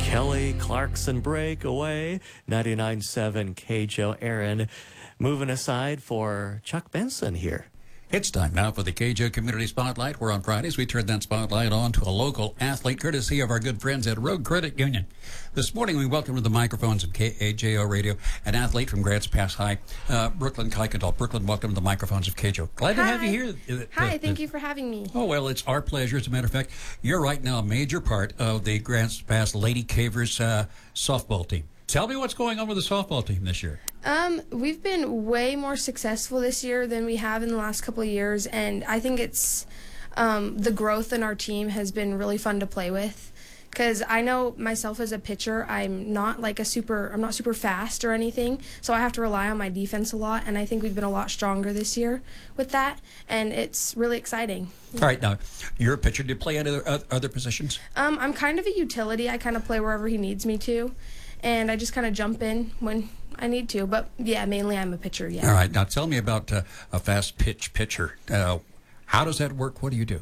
Kelly Clarkson breakaway, 99.7 KJO. Aaron, moving aside for Chuck Benson here. It's time now for the KJO Community Spotlight, where on Fridays we turn that spotlight on to a local athlete, courtesy of our good friends at Road Credit Union. This morning we welcome to the microphones of KJO Radio an athlete from Grants Pass High, Brooklyn Kuykendall. Brooklyn, welcome to the microphones of KJO. Glad to have you here. Hi, thank you for having me. Oh, well, it's our pleasure. As a matter of fact, you're right now a major part of the Grants Pass Lady Cavers softball team. Tell me what's going on with the softball team this year. We've been way more successful this year than we have in the last couple of years, and I think it's the growth in our team has been really fun to play with. Because I know myself as a pitcher, I'm not super fast or anything, so I have to rely on my defense a lot, and I think we've been a lot stronger this year with that, and it's really exciting. All right, now, you're a pitcher. Do you play any other positions? I'm kind of a utility. I kind of play wherever he needs me to, and I just kind of jump in when I need to. But, yeah, mainly I'm a pitcher, yeah. All right, now tell me about a fast pitch pitcher. How does that work? What do you do?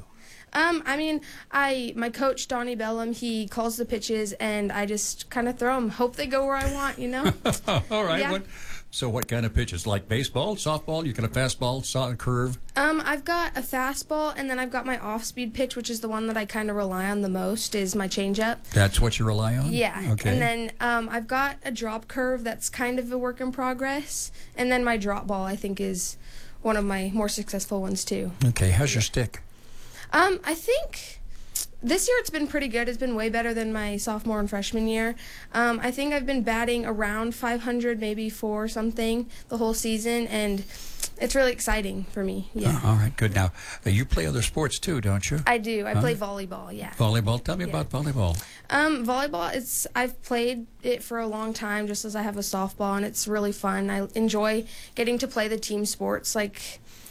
My coach, Donnie Bellum, he calls the pitches, and I just kind of throw them. Hope they go where I want, you know? All right. Yeah. So what kind of pitches? Like baseball, softball? You got a fastball, curve? I've got a fastball, and then I've got my off-speed pitch, which is the one that I kind of rely on the most, is my changeup. That's what you rely on? Yeah. Okay. And then I've got a drop curve that's kind of a work in progress, and then my drop ball, I think, is one of my more successful ones, too. Okay. How's your stick? I think this year it's been pretty good. It's been way better than my sophomore and freshman year. I think I've been batting around 500, maybe 4 something the whole season, and it's really exciting for me. Yeah. All right, good. Now, you play other sports too, don't you? I do. I play volleyball, yeah. Volleyball? Tell me about volleyball. Volleyball, I've played it for a long time, just as I have a softball, and it's really fun. I enjoy getting to play the team sports. Like,